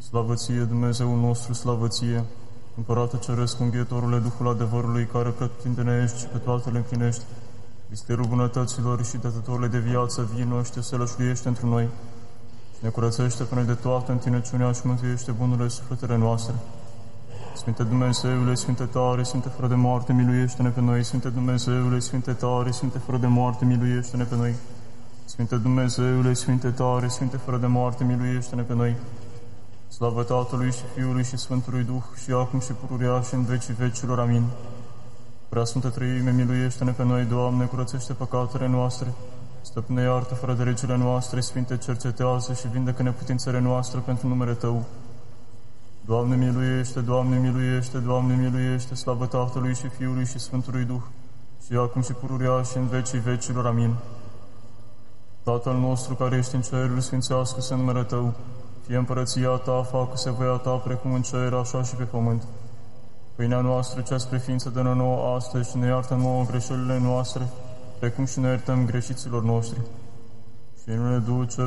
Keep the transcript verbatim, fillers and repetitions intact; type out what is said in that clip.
Slavă ție, Dumnezeul nostru, slavă ție, Împărate Ceresc, Învietorule, Duhul adevărului, care pretutindene ești și pe toate le înclinești, misterul bunătăților și dătătorile de viață, vino și te sălășluiește într noi și ne curățește pe noi de toată întinăciunea și mântuiește bunurile sufletele noastre. Sfinte Dumnezeule, Sfinte tare, Sfinte fără de moarte, miluiește-ne pe noi. Sfinte Dumnezeule, Sfinte tare, Sfinte fără de moarte, miluiește-ne pe noi. Sfinte Dumnezeule, Sfinte tare, Sfinte fără de moarte, miluiește-ne pe noi. Slavă Tatălui și Fiului și Sfântului Duh, și acum și pururea și în vecii vecilor. Amin. Prea Sfântă Treime, miluiește-ne pe noi, Doamne, curățește păcatele noastre, stăpâne iartă fără de legile noastre, Sfinte, cercetează și vindecă neputințele noastre pentru numele Tău. Doamne, miluiește, Doamne, miluiește, Doamne, miluiește, slavă Tatălui și Fiului și Sfântului Duh, și acum și pururea și în vecii vecilor. Amin. Tatăl nostru care ești în ceruri, sfințească-se numele Tău, fie împărăția Ta, facă-se voia Ta, precum în cer, așa și pe pământ. Pâinea noastră, cea spre ființă, dă-ne nouă astăzi și ne iartă nouă greșelile noastre, precum și ne iertăm greșiților noștri. Și nu ne duce